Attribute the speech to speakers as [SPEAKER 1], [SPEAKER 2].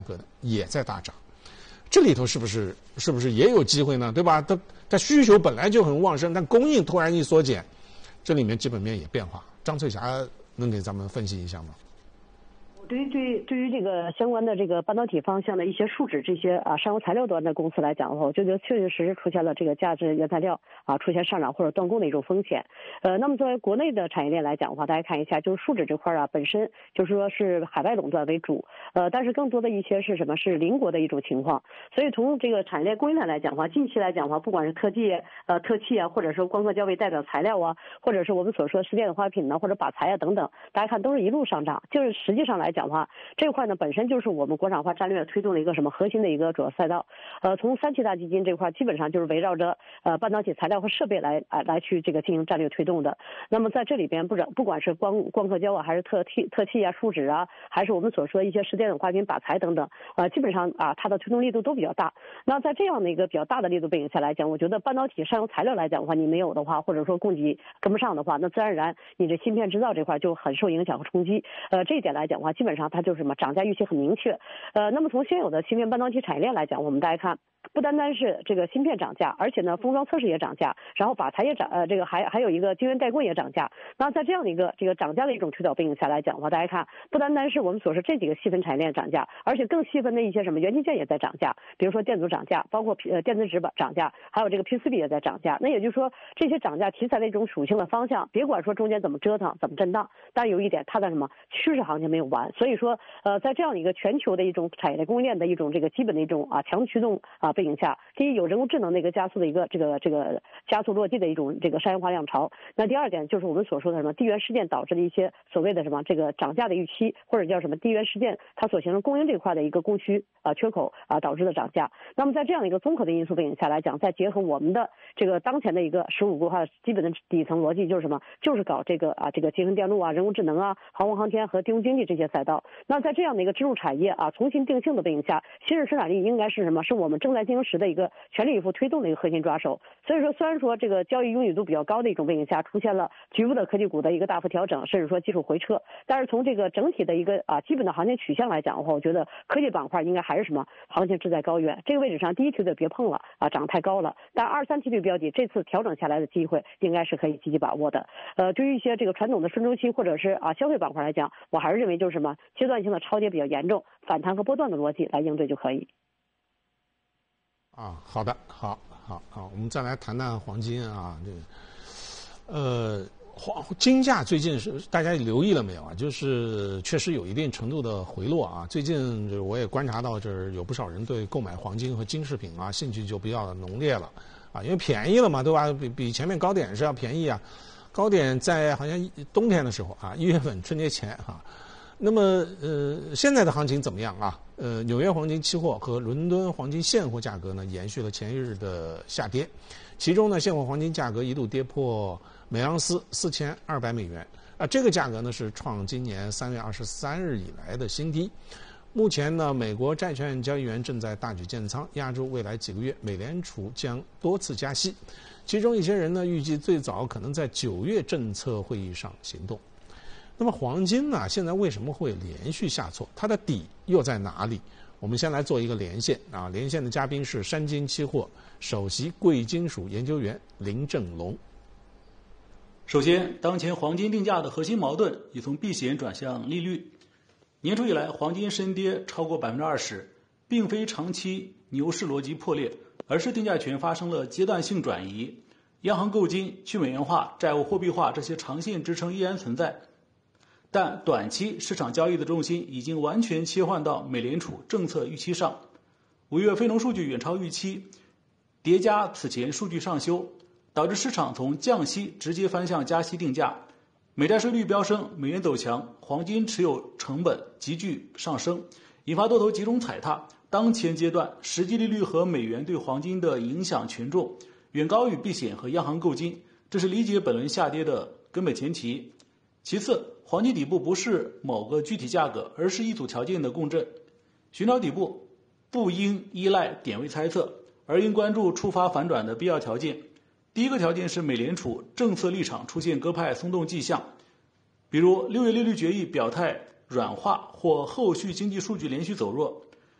[SPEAKER 1] 个的也在大涨，这里头是不是也有机会呢？对吧？它需求本来就很旺盛，但供应突然一缩减，这里面基本面也变化。张翠霞能给咱们分析一下吗？
[SPEAKER 2] 对于这个相关的这个半导体方向的一些树脂这些上游材料端的公司来讲的话，我觉得确确实实出现了这个价值原材料出现上涨或者断供的一种风险。那么作为国内的产业链来讲的话，大家看一下，就是树脂这块本身就是说是海外垄断为主，但是更多的一些是什么？是邻国的一种情况。所以从这个产业链供应链来讲的话，近期来讲的话，不管是特气或者说光刻胶为代表材料或者是我们所说的湿电子化品呢，或者靶材等等，大家看都是一路上涨。就是实际上来讲的话，这块呢本身就是我们国产化战略推动的一个什么核心的一个主要赛道。从三七大基金这块基本上就是围绕着半导体材料和设备来去这个进行战略推动的。那么在这里边不管是光刻胶还是特气树脂还是我们所说的一些湿电子化品靶材等等，基本上它的推动力度都比较大。那在这样的一个比较大的力度背景下来讲，我觉得半导体上游材料来讲的话，你没有的话，或者说供给跟不上的话，那自然而然你这芯片制造这块就很受影响和冲击。这一点来讲的话，基本上它就是什么涨价预期很明确。那么从现有的芯片半导体产业链来讲，我们大家看，不单单是这个芯片涨价，而且呢封装测试也涨价，然后靶材也涨，这个还有一个晶圆代工也涨价。那在这样的一个这个涨价的一种推导背景下来讲的话，大家看不单单是我们所说这几个细分产业链涨价，而且更细分的一些什么元器件也在涨价，比如说电阻涨价，包括电子纸涨价，还有这个 PCB 也在涨价。那也就是说这些涨价题材的一种属性的方向，别管说中间怎么折腾怎么震荡，但有一点它的什么趋势行情没有完。所以说在这样一个全球的一种产业链供应链的一种这个基本的一种强驱动背景下，第一有人工智能的一个加速的一个这个加速落地的一种这个商业化浪潮。那第二点就是我们所说的什么地缘事件导致的一些所谓的什么这个涨价的预期，或者叫什么地缘事件它所形成供应这块的一个供需缺口导致的涨价。那么在这样一个综合的因素背景下来讲，再结合我们的这个当前的一个15规划基本的底层逻辑，就是什么？就是搞这个这个集成电路人工智能航空航天和低空经济这些赛道。那在这样的一个支柱产业重新定性的背景下，新质生产力应该是什么？是我们正在进行时的一个全力以赴推动的一个核心抓手。所以说虽然说这个交易拥有度比较高的一种背景下，出现了局部的科技股的一个大幅调整，甚至说技术回撤，但是从这个整体的一个基本的行情取向来讲的话，我觉得科技板块应该还是什么行情志在高原。这个位置上第一梯队别碰了涨太高了，但2、3梯队标的这次调整下来的机会应该是可以积极把握的。对于一些这个传统的顺周期或者是消费板块来讲，我还是认为就是什么阶段性的超跌比较严重，反弹和波段的逻辑来应对就可以。
[SPEAKER 1] 好的，好，我们再来谈谈黄金金价最近是大家留意了没有就是确实有一定程度的回落最近我也观察到，就是有不少人对购买黄金和金饰品兴趣就比较浓烈了因为便宜了嘛，对吧？比前面高点是要便宜高点在好像冬天的时候1月份春节前那么现在的行情怎么样纽约黄金期货和伦敦黄金现货价格呢延续了前一日的下跌，其中呢现货黄金价格一度跌破每盎司4200美元这个价格呢是创今年3月23日以来的新低。目前呢美国债券交易员正在大举建仓，压住未来几个月美联储将多次加息，其中一些人呢预计最早可能在9月政策会议上行动。那么黄金呢现在为什么会连续下挫，它的底又在哪里？我们先来做一个连线连线的嘉宾是山金期货首席贵金属研究员林正龙。
[SPEAKER 3] 首先，当前黄金定价的核心矛盾已从避险转向利率。年初以来，黄金深跌超过 20%， 并非长期牛市逻辑破裂，而是定价权发生了阶段性转移。央行购金、去美元化、债务货币化这些长线支撑依然存在，但短期市场交易的重心已经完全切换到美联储政策预期上。5月非农数据远超预期，叠加此前数据上修，导致市场从降息直接翻向加息定价，美债收益率飙升，美元走强，黄金持有成本急剧上升，引发多头集中踩踏。当前阶段实际利率和美元对黄金的影响权重远高于避险和央行购金，这是理解本轮下跌的根本前提。其次，黄金底部不是某个具体价格，而是一组条件的共振。寻找底部不应依赖点位猜测，而应关注触发反转的必要条件。第一个条件是美联储政策立场出现鸽派松动迹象，比如6月利率决议表态软化或后续经济数据连续走弱。